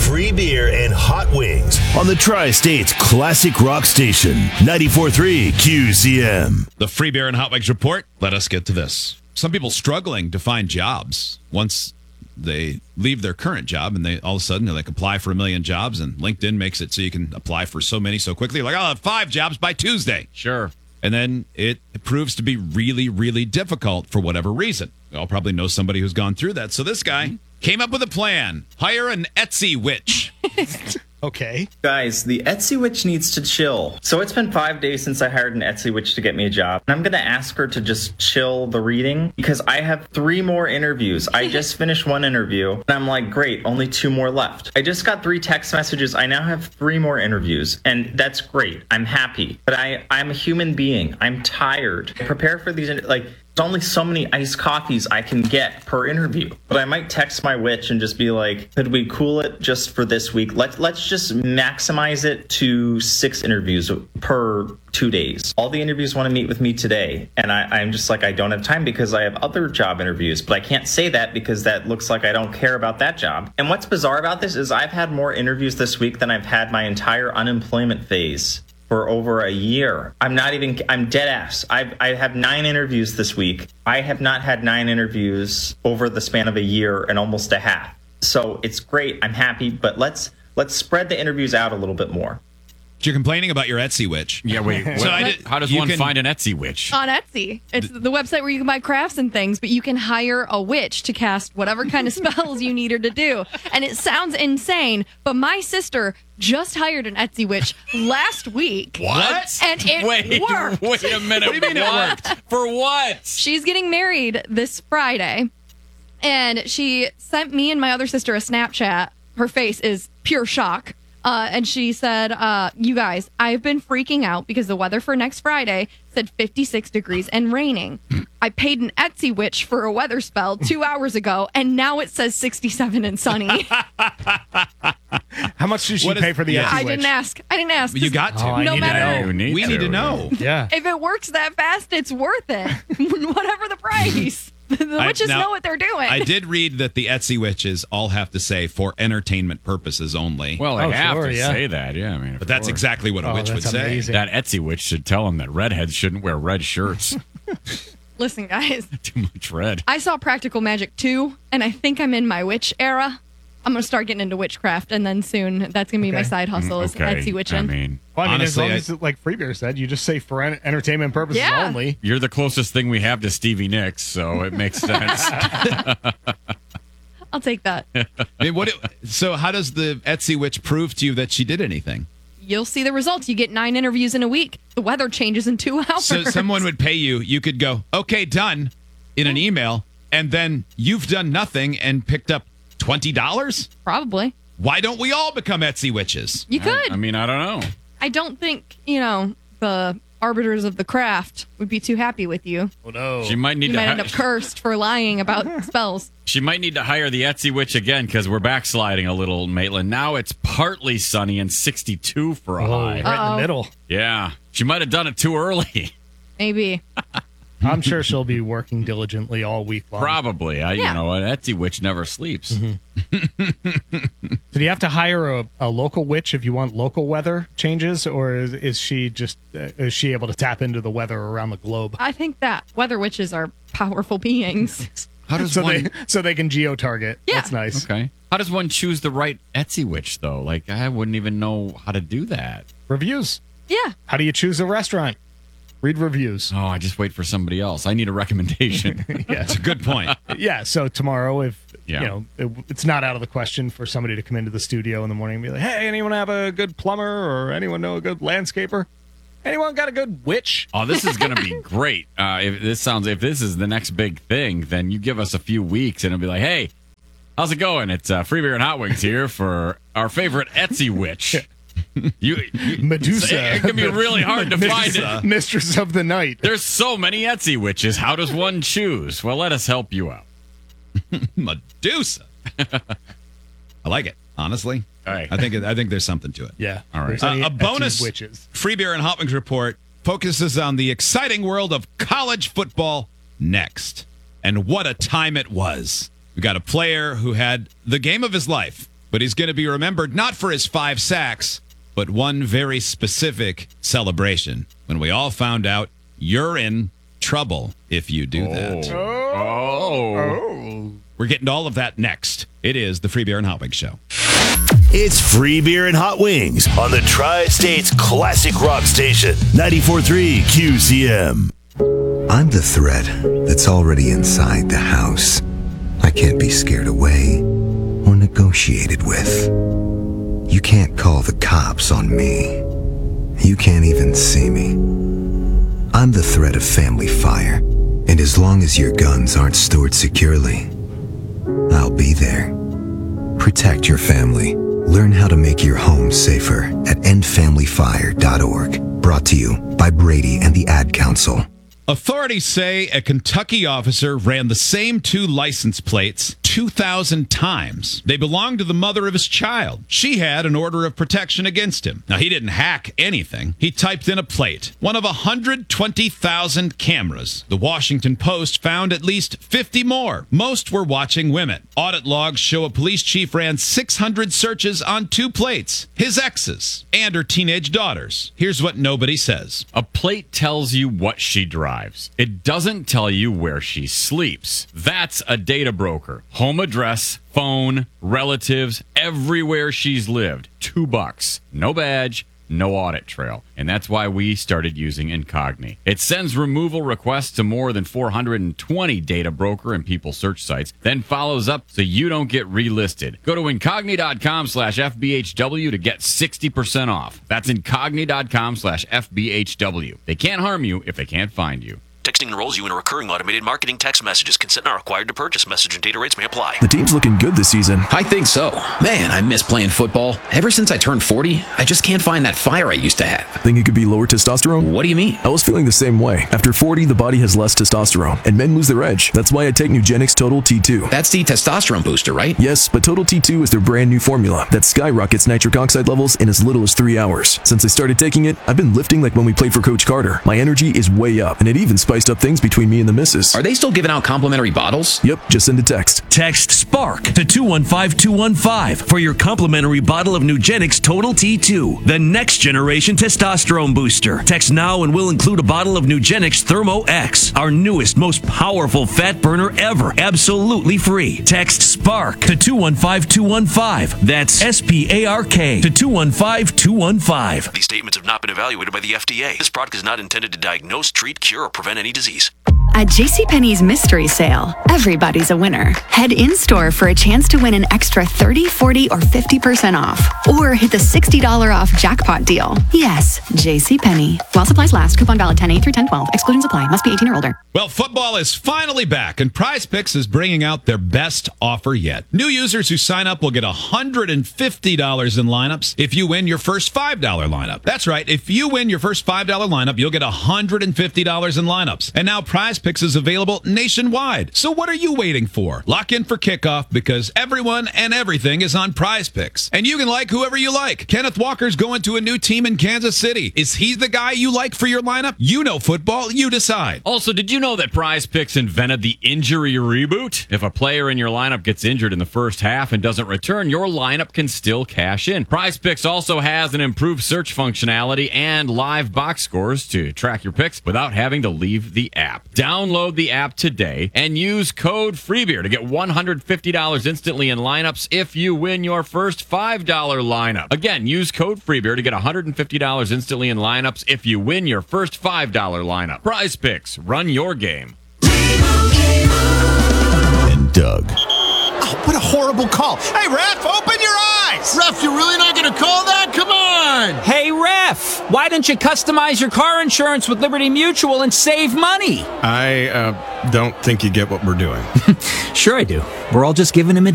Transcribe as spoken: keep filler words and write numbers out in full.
free beer and hot wings on the Tri-State's classic rock station, ninety-four point three Q C M. The free beer and hot wings report. Let us get to this. Some people struggling to find jobs once they leave their current job, and they all of a sudden they like apply for a million jobs, and LinkedIn makes it so you can apply for so many so quickly. Like, I'll have five jobs by Tuesday. Sure. And then it proves to be really, really difficult for whatever reason. We all probably know somebody who's gone through that. So this guy came up with a plan. Hire an Etsy witch. Okay. Guys, the Etsy witch needs to chill. So it's been five days since I hired an Etsy witch to get me a job. And I'm going to ask her to just chill the reading because I have three more interviews. I just finished one interview and I'm like, great, only two more left. I just got three text messages. I now have three more interviews and that's great. I'm happy. But I, I'm a human being. I'm tired. I prepare for these, like, there's only so many iced coffees I can get per interview. But I might text my witch and just be like, could we cool it just for this week? Let's let's just maximize it to six interviews per two days. All the interviews want to meet with me today. And I, I'm just like, I don't have time because I have other job interviews. But I can't say that because that looks like I don't care about that job. And what's bizarre about this is I've had more interviews this week than I've had my entire unemployment phase. For over a year. I'm not even, I'm dead ass. I've, I have nine interviews this week. I have not had nine interviews over the span of a year and almost a half. So it's great. I'm happy, but let's, let's spread the interviews out a little bit more. You're complaining about your Etsy witch. Yeah, wait. So I did, how does one can, find an Etsy witch? On Etsy. It's the website where you can buy crafts and things, but you can hire a witch to cast whatever kind of spells you need her to do. And it sounds insane, but my sister just hired an Etsy witch last week. What? And it wait, worked. Wait a minute. What do you mean what? it worked? For what? She's getting married this Friday, and she sent me and my other sister a Snapchat. Her face is pure shock. Uh, and she said, uh, you guys, I've been freaking out because the weather for next Friday said fifty-six degrees and raining. I paid an Etsy witch for a weather spell two hours ago, and now it says sixty-seven and sunny. How much did she What is- pay for the yeah. Etsy I witch? didn't ask. I didn't ask. You got to. Oh, I No need matter- to know. You we to. need to know. Yeah. If it works that fast, it's worth it. Whatever the price. The I- witches now, know what they're doing. I did read that the Etsy witches all have to say for entertainment purposes only. Well, they Oh, have sure, to yeah. say that, yeah. I mean, but that's course. exactly what a Oh, witch would that's say. amazing. That Etsy witch should tell them that redheads shouldn't wear red shirts. Listen, guys, Too much red. I saw Practical Magic two, and I think I'm in my witch era. I'm going to start getting into witchcraft, and then soon that's going to be my Okay. side hustle is Okay, Etsy witching. I mean, Well, I mean, Honestly, as long as, like Free Beer said, you just say for en- entertainment purposes Yeah. only. you're the closest thing we have to Stevie Nicks, so it makes sense. I'll take that. I mean, what? It, so, how does the Etsy witch prove to you that she did anything? You'll see the results. You get nine interviews in a week. The weather changes in two hours. So, someone would pay you. You could go, okay, done, in an email, and then you've done nothing and picked up twenty dollars. Probably. Why don't we all become Etsy witches? You could. I mean, I don't know. I don't think, you know, the arbiters of the craft would be too happy with you. Oh, no. She might need You to. might hi- end up cursed for lying about spells. She might need to hire the Etsy witch again because we're backsliding a little, Maitland. Now it's partly sunny and sixty-two for a Oh, high. right in Uh-oh. the middle. Yeah, she might have done it too early. Maybe. I'm sure she'll be working diligently all week long. Probably. I, Yeah. You know, an Etsy witch never sleeps. So do you have to hire a, a local witch if you want local weather changes, or is, is she just uh, is she able to tap into the weather around the globe? I think that weather witches are powerful beings. How does So one? they so they can geo-target. Yeah. That's nice. Okay. How does one choose the right Etsy witch though? Like, I wouldn't even know how to do that. Reviews. Yeah. How do you choose a restaurant? Read reviews. Oh, I just wait for somebody else. I need a recommendation. That's a good point. Yeah. So tomorrow, if Yeah. you know, it, it's not out of the question for somebody to come into the studio in the morning and be like, "Hey, anyone have a good plumber or anyone know a good landscaper? Anyone got a good witch?" Oh, this is going to be great. Uh, if this sounds, if this is the next big thing, then you give us a few weeks and it'll be like, hey, how's it going? It's uh, Free Beer and Hot Wings here for our favorite Etsy witch. You, you Medusa. It can be really hard to find it. Mistress of the night. There's so many Etsy witches. How does one choose? Well, let us help you out. Medusa. I like it. Honestly, All right. I think it, I think there's something to it. Yeah. All right. There's any Uh, a Etsy bonus witches. Free Beer and Hot Wings report focuses on the exciting world of college football next. And what a time it was. We got a player who had the game of his life but he's going to be remembered not for his five sacks, but one very specific celebration when we all found out you're in trouble if you do that. Oh. We're getting to all of that next. It is the Free Beer and Hot Wings Show. It's Free Beer and Hot Wings on the Tri-State's classic rock station, ninety-four point three Q C M. I'm the threat that's already inside the house. I can't be scared away or negotiated with. You can't call the cops on me. You can't even see me. I'm the threat of family fire, and as long as your guns aren't stored securely, I'll be there. Protect your family. Learn how to make your home safer at end family fire dot org. Brought to you by Brady and the Ad Council. Authorities say a Kentucky officer ran the same two license plates two thousand times. They belonged to the mother of his child. She had an order of protection against him. Now, he didn't hack anything. He typed in a plate. One of one hundred twenty thousand cameras. The Washington Post found at least fifty more. Most were watching women. Audit logs show a police chief ran six hundred searches on two plates. His exes and her teenage daughters. Here's what nobody says. A plate tells you what she drives. It doesn't tell you where she sleeps. That's a data broker. Home address, phone, relatives, everywhere she's lived. Two bucks. No badge, no audit trail. And that's why we started using Incogni. It sends removal requests to more than four hundred twenty data broker and people search sites, then follows up so you don't get relisted. Go to incogni.com slash FBHW to get sixty percent off. That's incogni.com slash FBHW. They can't harm you if they can't find you. Texting enrolls you in a recurring automated marketing text messages. Consent not required to purchase. Message and data rates may apply. The team's looking good this season. I think so. Man, I miss playing football. Ever since I turned forty, I just can't find that fire I used to have. Think it could be lower testosterone? What do you mean? I was feeling the same way. After forty, the body has less testosterone, and men lose their edge. That's why I take Nugenix Total T two. That's the testosterone booster, right? Yes, but Total T two is their brand new formula that skyrockets nitric oxide levels in as little as three hours. Since I started taking it, I've been lifting like when we played for Coach Carter. My energy is way up, and it even spiced up things between me and the missus. Are they still giving out complimentary bottles? Yep, just send a text. Text SPARK to two one five two one five for your complimentary bottle of Nugenix Total T two, the next generation testosterone booster. Text now and we'll include a bottle of Nugenix Thermo X, our newest, most powerful fat burner ever, absolutely free. Text SPARK to two one five two one five. That's S P A R K to two one five two one five. These statements have not been evaluated by the F D A. This product is not intended to diagnose, treat, cure, or prevent any disease. At JCPenney's mystery sale, everybody's a winner. Head in-store for a chance to win an extra thirty, forty, or fifty percent off. Or hit the sixty dollars off jackpot deal. Yes, JCPenney. While supplies last, coupon valid ten eight through ten twelve. Exclusions apply. Must be eighteen or older. Well, football is finally back, and Prize Picks is bringing out their best offer yet. New users who sign up will get one hundred fifty dollars in lineups if you win your first five dollar lineup. That's right. If you win your first five dollar lineup, you'll get one hundred fifty dollars in lineups. And now Prize Picks is available nationwide. So what are you waiting for? Lock in for kickoff because everyone and everything is on Prize Picks. And you can like whoever you like. Kenneth Walker's going to a new team in Kansas City. Is he the guy you like for your lineup? You know football. You decide. Also, did you know that Prize Picks invented the injury reboot? If a player in your lineup gets injured in the first half and doesn't return, your lineup can still cash in. Prize Picks also has an improved search functionality and live box scores to track your picks without having to leave the app. Download the app today and use code FREEBEER to get one hundred fifty dollars instantly in lineups if you win your first five dollar lineup. Again, use code FREEBEER to get one hundred fifty dollars instantly in lineups if you win your first five dollar lineup. Prize Picks, run your game. And Doug. Oh, what a horrible call. Hey, ref, open your eyes. Ref, you're really not going to call that? Come on. Hey, ref, why don't you customize your car insurance with Liberty Mutual and save money? I uh, don't think you get what we're doing. Sure I do. We're all just giving him a